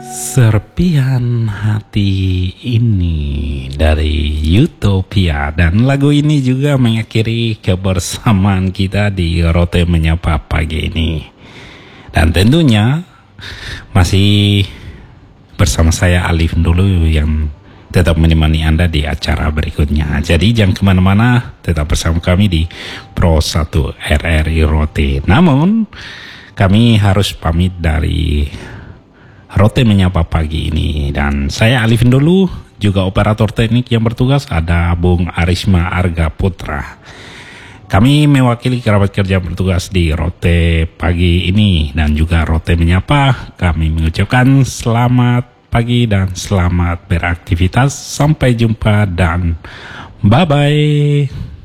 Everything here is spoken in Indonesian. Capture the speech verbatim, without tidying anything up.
Serpihan Hati ini dari Utopia, dan lagu ini juga mengakhiri kebersamaan kita di Rote Menyapa pagi ini. Dan tentunya masih bersama saya Alif dulu yang tetap menemani Anda di acara berikutnya. Jadi jangan kemana-mana, tetap bersama kami di Pro satu R R I Rote. Namun kami harus pamit dari Rote Menyapa pagi ini, dan saya Alif dulu, juga operator teknik yang bertugas ada Bung Arisma Arga Putra. Kami mewakili kerabat kerja bertugas di Rote pagi ini dan juga Rote Menyapa. Kami mengucapkan selamat pagi dan selamat beraktivitas. Sampai jumpa dan bye-bye.